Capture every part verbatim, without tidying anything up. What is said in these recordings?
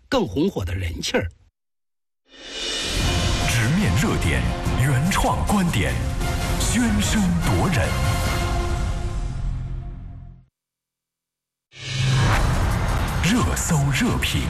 更红火的人气儿。 直面热点，原创观点，喧声夺人。热搜热评，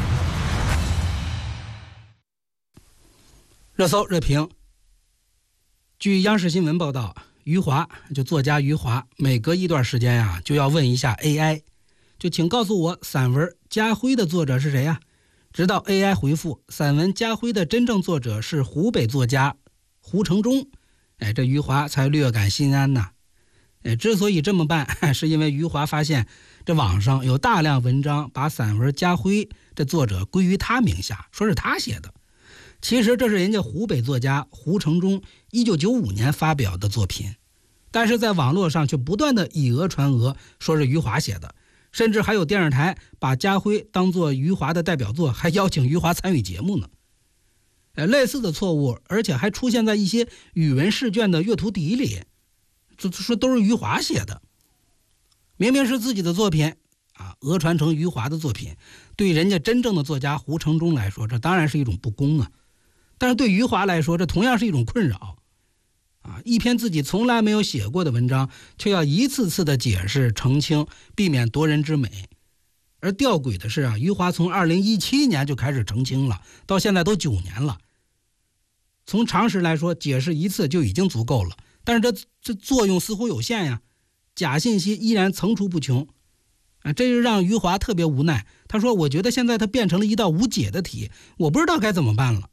热搜热评。据央视新闻报道，余华就作家余华，每隔一段时间呀、啊，就要问一下 A I， 就请告诉我散文《家辉》的作者是谁呀、啊？直到 A I 回复，散文《家辉》的真正作者是湖北作家胡承忠，哎，这余华才略感心安呐。哎，之所以这么办，是因为余华发现这网上有大量文章把散文《家辉》这作者归于他名下，说是他写的。其实这是人家湖北作家胡承忠一九九五年发表的作品，但是在网络上却不断的以讹传讹，说是余华写的，甚至还有电视台把家辉当作余华的代表作，还邀请余华参与节目呢。呃，类似的错误，而且还出现在一些语文试卷的阅读题里，就说都是余华写的。明明是自己的作品啊，讹传成余华的作品，对人家真正的作家胡承忠来说，这当然是一种不公啊。但是对余华来说，这同样是一种困扰啊！一篇自己从来没有写过的文章，却要一次次的解释澄清，避免夺人之美。而吊诡的是啊，余华从二零一七年就开始澄清了，到现在都九年了。从常识来说，解释一次就已经足够了，但是这这作用似乎有限呀，假信息依然层出不穷啊！这是让余华特别无奈。他说：“我觉得现在它变成了一道无解的题，我不知道该怎么办了。”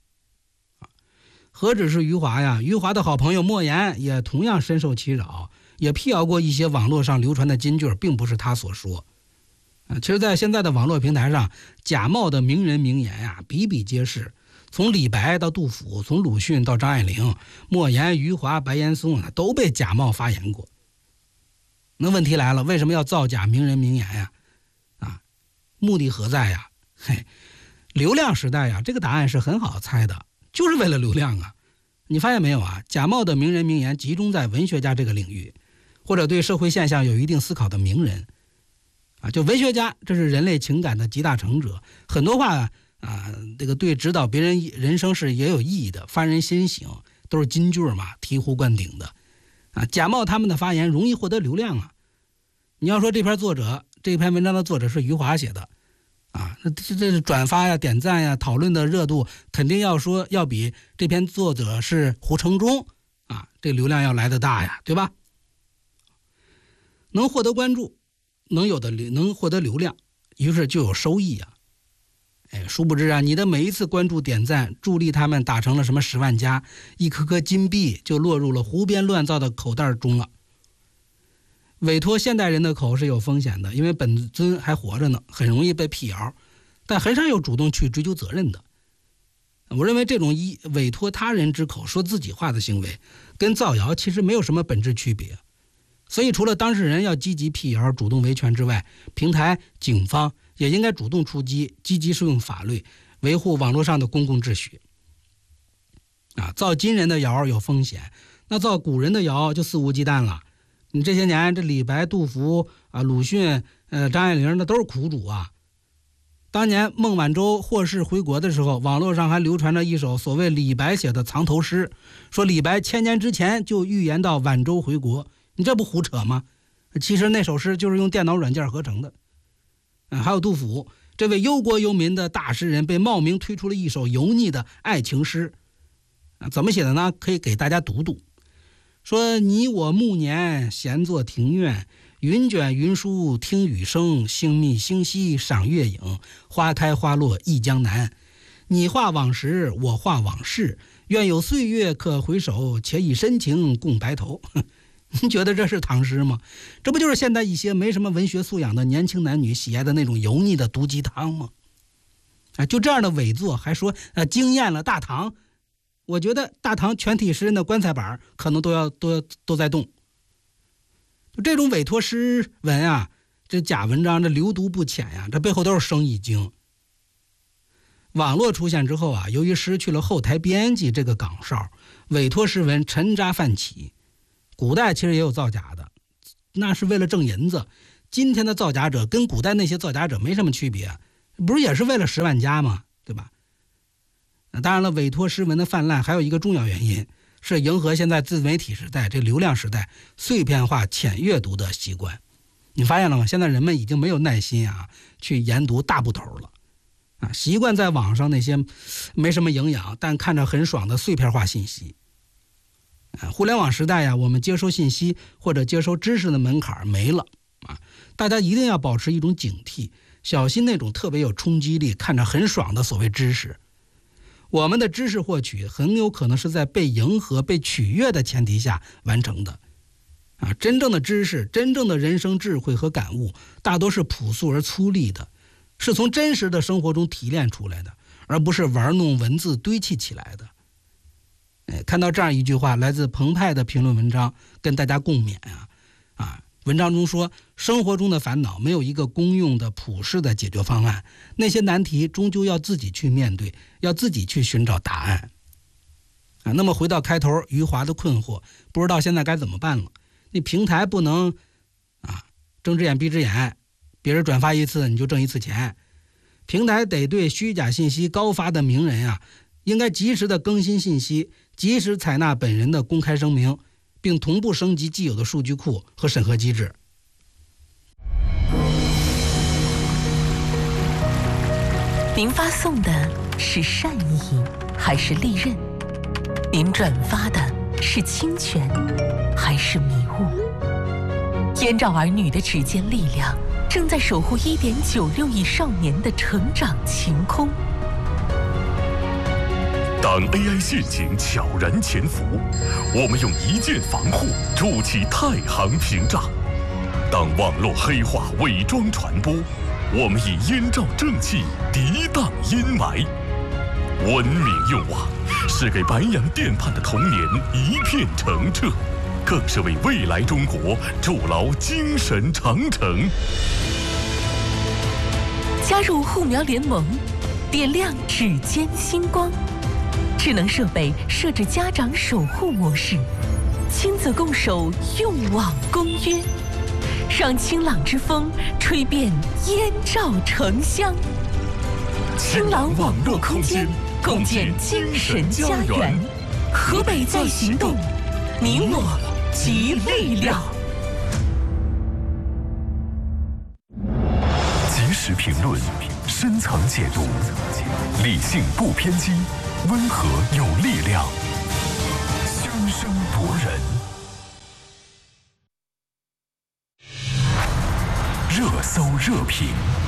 何止是余华呀，余华的好朋友莫言也同样深受其扰，也辟谣过一些网络上流传的金句并不是他所说。啊，其实在现在的网络平台上，假冒的名人名言呀比比皆是，从李白到杜甫，从鲁迅到张爱玲，莫言、余华、白岩松啊都被假冒发言过。那问题来了，为什么要造假名人名言呀？啊，目的何在呀？嘿，流量时代呀，这个答案是很好猜的。就是为了流量啊！你发现没有啊？假冒的名人名言集中在文学家这个领域，或者对社会现象有一定思考的名人啊。就文学家，这是人类情感的集大成者，很多话啊，这个对指导别人人生是也有意义的，发人心省，都是金句嘛，醍醐灌顶的啊。假冒他们的发言容易获得流量啊。你要说这篇作者，这篇文章的作者是余华写的。啊，那这这转发呀、点赞呀、讨论的热度，肯定要说要比这篇作者是胡承忠啊，这流量要来得大呀，对吧？能获得关注，能有的能获得流量，于是就有收益啊。哎，殊不知啊，你的每一次关注、点赞，助力他们打成了什么十万加，一颗颗金币就落入了胡编乱造的口袋中了。委托现代人的口是有风险的，因为本尊还活着呢，很容易被辟谣，但很少有主动去追究责任的。我认为这种依委托他人之口说自己话的行为，跟造谣其实没有什么本质区别。所以除了当事人要积极辟谣、主动维权之外，平台、警方也应该主动出击，积极适用法律，维护网络上的公共秩序。啊，造今人的谣有风险，那造古人的谣就肆无忌惮了。你这些年，这李白、杜甫啊、鲁迅、呃、张爱玲，那都是苦主啊。当年孟晚舟获释回国的时候，网络上还流传着一首所谓李白写的藏头诗，说李白千年之前就预言到晚舟回国，你这不胡扯吗？其实那首诗就是用电脑软件合成的。啊，还有杜甫，这位忧国忧民的大诗人，被冒名推出了一首油腻的爱情诗。啊，怎么写的呢？可以给大家读读。说你我暮年闲坐庭院，云卷云舒听雨声，星密星稀赏月影，花开花落忆江南。你画往事，我画往事，愿有岁月可回首，且以深情共白头。你觉得这是唐诗吗？这不就是现在一些没什么文学素养的年轻男女喜爱的那种油腻的毒鸡汤吗？啊，就这样的伪作还说呃惊艳了大唐，我觉得大唐全体诗人的棺材板可能都要都都在动。就这种委托诗文啊，这假文章这流毒不浅呀，这背后都是生意经。网络出现之后啊，由于失去了后台编辑这个岗哨，委托诗文沉渣泛起。古代其实也有造假的，那是为了挣银子。今天的造假者跟古代那些造假者没什么区别， 不是也是为了十万加吗？对吧？当然了，委托诗文的泛滥还有一个重要原因是迎合现在自媒体时代这流量时代碎片化浅阅读的习惯。你发现了吗？现在人们已经没有耐心啊去研读大部头了啊，习惯在网上那些没什么营养但看着很爽的碎片化信息。啊，互联网时代呀，我们接收信息或者接收知识的门槛没了啊，大家一定要保持一种警惕，小心那种特别有冲击力、看着很爽的所谓知识。我们的知识获取很有可能是在被迎合、被取悦的前提下完成的。啊，真正的知识、真正的人生智慧和感悟，大多是朴素而粗粝的，是从真实的生活中提炼出来的，而不是玩弄文字堆砌起来的。哎，看到这样一句话，来自澎湃的评论文章，跟大家共勉啊！啊，文章中说，生活中的烦恼没有一个公用的、普世的解决方案，那些难题终究要自己去面对，要自己去寻找答案。啊，那么回到开头余华的困惑，不知道现在该怎么办了。你平台不能啊睁只眼闭只眼，别人转发一次你就挣一次钱。平台得对虚假信息高发的名人啊，应该及时的更新信息，及时采纳本人的公开声明，并同步升级既有的数据库和审核机制。 您发送的是善意还是利刃？您转发的是侵权还是迷雾？燕赵儿女的指尖力量正在守护 一点九六亿少年的成长晴空。 当 A I 陷阱悄然潜伏，我们用一键防护筑起太行屏障；当网络黑化伪装传播，我们以燕赵正气涤荡阴霾。文明用网是给白洋淀畔的童年一片澄澈，更是为未来中国筑牢精神长城。 加入护苗联盟，点亮指尖星光。智能设备设置家长守护模式，亲子共守用网公约，让清朗之风吹遍燕赵城乡。清朗网络空间，共建精神家园。河北在行动，你我集力量。 及时评论，深层解读，理性不偏激，温和有力量，宣声夺人。热搜热评，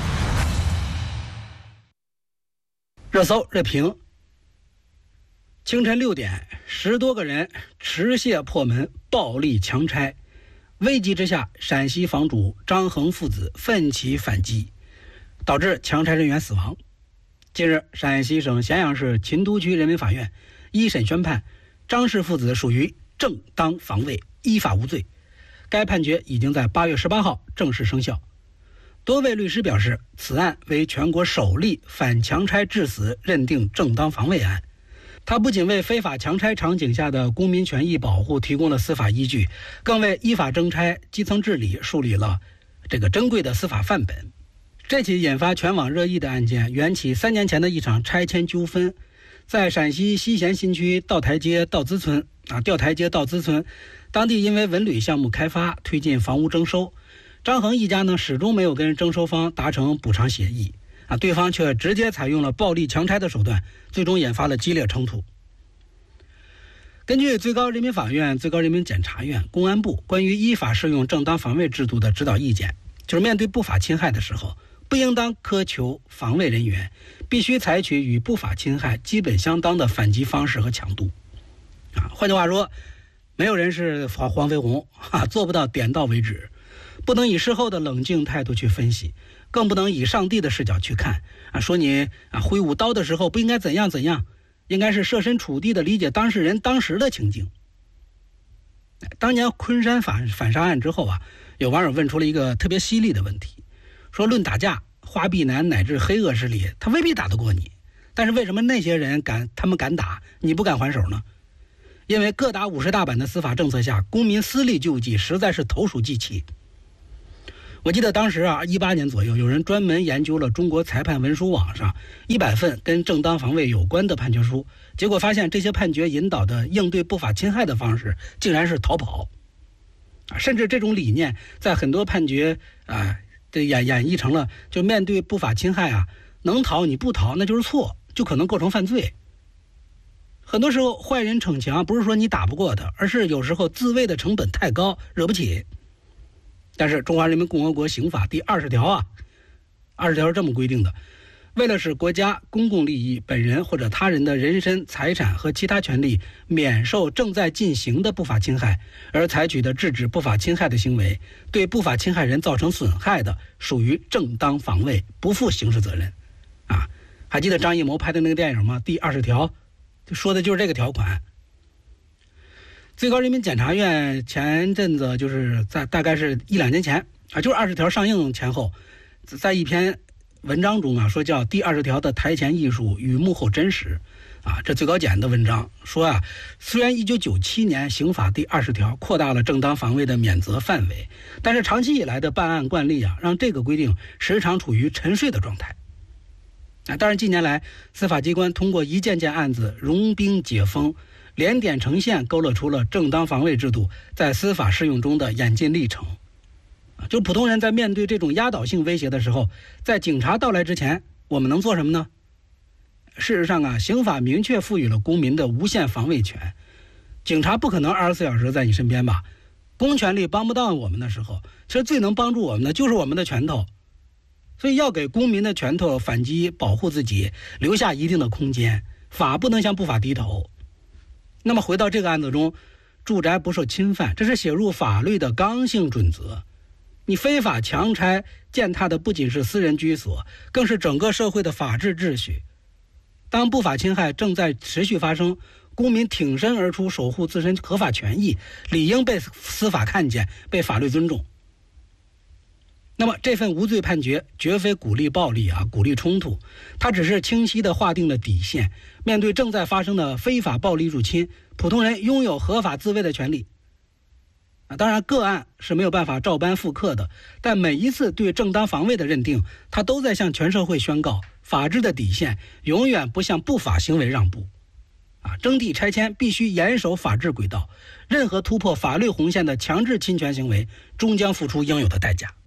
热搜热评。清晨六点，十多个人持械破门，暴力强拆。危急之下，陕西房主张衡父子奋起反击，导致强拆人员死亡。近日，陕西省咸阳市秦都区人民法院一审宣判张氏父子属于正当防卫，依法无罪。该判决已经在八月十八号正式生效。多位律师表示，此案为全国首例反强拆致死认定正当防卫案。它不仅为非法强拆场景下的公民权益保护提供了司法依据，更为依法征拆、基层治理树立了这个珍贵的司法范本。这起引发全网热议的案件缘起三年前的一场拆迁纠纷，在陕西西咸新区道台街道资村啊，吊台街道资村，当地因为文旅项目开发推进房屋征收，张衡一家呢始终没有跟征收方达成补偿协议啊，对方却直接采用了暴力强拆的手段，最终引发了激烈冲突。根据最高人民法院、最高人民检察院、公安部关于依法适用正当防卫制度的指导意见，就是面对不法侵害的时候，不应当苛求防卫人员必须采取与不法侵害基本相当的反击方式和强度。啊，换句话说，没有人是黄飞鸿啊，做不到点到为止，不能以事后的冷静态度去分析，更不能以上帝的视角去看啊，说你啊挥舞刀的时候不应该怎样怎样，应该是设身处地的理解当事人当时的情境。当年昆山反反杀案之后啊，有网友问出了一个特别犀利的问题，说论打架，花臂男乃至黑恶势力他未必打得过你，但是为什么那些人敢他们敢打，你不敢还手呢？因为各打五十大板的司法政策下，公民私力救济实在是投鼠忌器。 我记得当时啊，一八年左右，有人专门研究了中国裁判文书网上一百份跟正当防卫有关的判决书，结果发现这些判决引导的应对不法侵害的方式，竟然是逃跑。啊，甚至这种理念在很多判决啊，这演演绎成了，就面对不法侵害啊，能逃你不逃那就是错，就可能构成犯罪。很多时候坏人逞强，不是说你打不过他，而是有时候自卫的成本太高，惹不起。但是中华人民共和国刑法第二十条啊，二十条是这么规定的：为了使国家公共利益、本人或者他人的人身、财产和其他权利免受正在进行的不法侵害，而采取的制止不法侵害的行为，对不法侵害人造成损害的，属于正当防卫，不负刑事责任。啊，还记得张艺谋拍的那个电影吗？第二十条就说的就是这个条款。最高人民检察院前阵子就是在大概是一两年前啊，就是二十条上映前后，在一篇文章中啊说叫第二十条的台前艺术与幕后真实啊，这最高检的文章说啊，虽然一九九七年刑法第二十条扩大了正当防卫的免责范围，但是长期以来的办案惯例啊，让这个规定时常处于沉睡的状态。啊，当然近年来司法机关通过一件件案子融冰解封，连点成线，勾勒出了正当防卫制度在司法适用中的演进历程。就普通人在面对这种压倒性威胁的时候，在警察到来之前，我们能做什么呢？事实上啊，刑法明确赋予了公民的无限防卫权，警察不可能二十四小时在你身边吧？公权力帮不到我们的时候，其实最能帮助我们的就是我们的拳头。所以要给公民的拳头反击、保护自己留下一定的空间，法不能向不法低头。那么回到这个案子中，住宅不受侵犯，这是写入法律的刚性准则。你非法强拆践踏的不仅是私人居所，更是整个社会的法治秩序。当不法侵害正在持续发生，公民挺身而出守护自身合法权益，理应被司法看见，被法律尊重。那么这份无罪判决绝非鼓励暴力啊，鼓励冲突，它只是清晰地划定了底线。面对正在发生的非法暴力入侵，普通人拥有合法自卫的权利。啊，当然个案是没有办法照搬复刻的，但每一次对正当防卫的认定，它都在向全社会宣告，法治的底线永远不向不法行为让步。啊，征地拆迁必须严守法治轨道，任何突破法律红线的强制侵权行为，终将付出应有的代价。